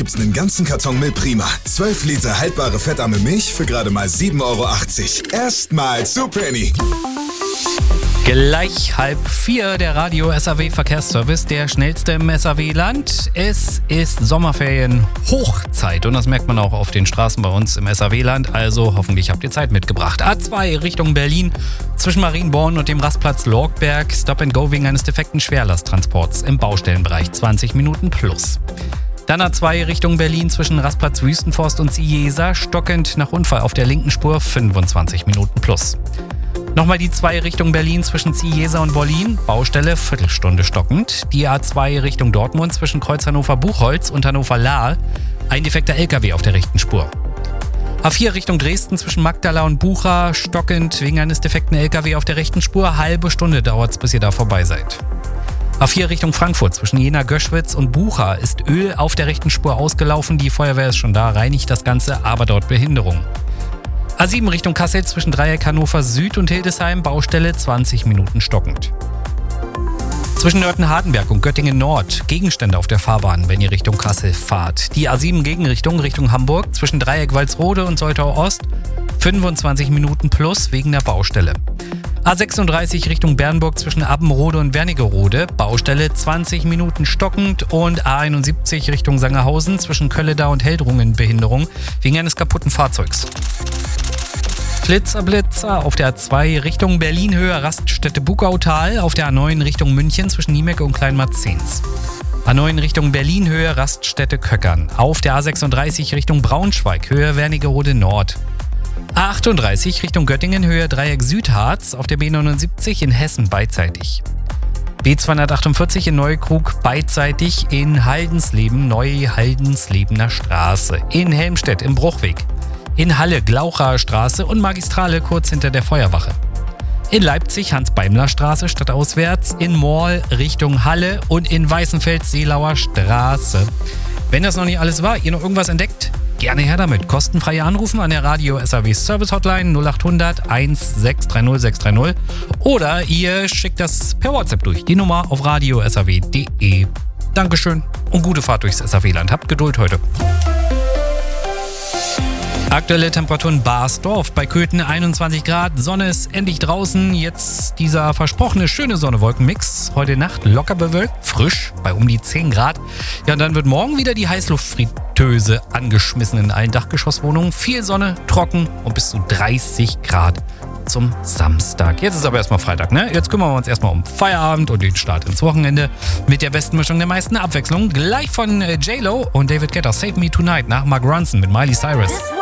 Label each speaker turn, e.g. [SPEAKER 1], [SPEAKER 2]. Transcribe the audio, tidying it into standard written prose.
[SPEAKER 1] gibt's einen ganzen Karton Milprima. 12 Liter haltbare fettarme Milch für gerade mal 7,80 €. Erstmal zu Penny.
[SPEAKER 2] Gleich 3:30, der Radio SAW Verkehrsservice, der schnellste im SAW-Land. Es ist Sommerferien-Hochzeit und das merkt man auch auf den Straßen bei uns im SAW-Land. Also hoffentlich habt ihr Zeit mitgebracht. A2 Richtung Berlin zwischen Marienborn und dem Rastplatz Lorgberg. Stop and Go wegen eines defekten Schwerlasttransports im Baustellenbereich 20 Minuten plus. Dann A2 Richtung Berlin zwischen Rastplatz Wüstenforst und Cieza. Stockend nach Unfall auf der linken Spur 25 Minuten plus. Nochmal die 2 Richtung Berlin zwischen Cieza und Wollin, Baustelle Viertelstunde stockend. Die A2 Richtung Dortmund zwischen Kreuz Hannover-Buchholz und Hannover-Lahr, ein defekter LKW auf der rechten Spur. A4 Richtung Dresden zwischen Magdala und Bucha, stockend wegen eines defekten LKW auf der rechten Spur. Halbe Stunde dauert's, bis ihr da vorbei seid. A4 Richtung Frankfurt zwischen Jena-Göschwitz und Bucha ist Öl auf der rechten Spur ausgelaufen. Die Feuerwehr ist schon da, reinigt das Ganze, aber dort Behinderung. A7 Richtung Kassel zwischen Dreieck Hannover Süd und Hildesheim, Baustelle 20 Minuten stockend. Zwischen Nörten-Hardenberg und Göttingen Nord, Gegenstände auf der Fahrbahn, wenn ihr Richtung Kassel fahrt. Die A7 Gegenrichtung Richtung Hamburg zwischen Dreieck Walsrode und Soltau Ost, 25 Minuten plus wegen der Baustelle. A36 Richtung Bernburg zwischen Abbenrode und Wernigerode, Baustelle 20 Minuten stockend. Und A71 Richtung Sangerhausen zwischen Kölledau und Heldrungen, Behinderung wegen eines kaputten Fahrzeugs. Blitzer auf der A2 Richtung Berlin-Höhe Raststätte Bugautal, auf der A9 Richtung München zwischen Niemecke und Kleinmarzens. A9 Richtung Berlin-Höhe Raststätte Köckern, auf der A36 Richtung Braunschweig, Höhe Wernigerode Nord. A38 Richtung Göttingen, Höhe Dreieck Südharz, auf der B79 in Hessen beidseitig. B248 in Neukrug beidseitig in Haldensleben, Neu-Haldenslebener Straße. In Helmstedt im Bruchweg. In Halle Glauchaer Straße und Magistrale kurz hinter der Feuerwache. In Leipzig Hans-Beimler-Straße stadtauswärts, in Morl Richtung Halle und in Weißenfels Seelauer Straße. Wenn das noch nicht alles war, ihr noch irgendwas entdeckt, gerne her damit. Kostenfreie Anrufen an der Radio SAW Service Hotline 0800 1630 630 oder ihr schickt das per WhatsApp durch. Die Nummer auf radiosaw.de. Dankeschön und gute Fahrt durchs SAW-Land. Habt Geduld heute. Aktuelle Temperaturen Barsdorf bei Köthen 21 Grad, Sonne ist endlich draußen, jetzt dieser versprochene schöne Sonne-Wolken-Mix. Heute Nacht locker bewölkt, frisch bei um die 10 Grad. Ja, und dann wird morgen wieder die Heißluftfritteuse angeschmissen in allen Dachgeschosswohnungen. Viel Sonne, trocken und bis zu 30 Grad zum Samstag. Jetzt ist aber erstmal Freitag, ne? Jetzt kümmern wir uns erstmal um Feierabend und den Start ins Wochenende mit der besten Mischung der meisten Abwechslung. Gleich von J-Lo und David Guetta, Save Me Tonight nach Mark Ronson mit Miley Cyrus.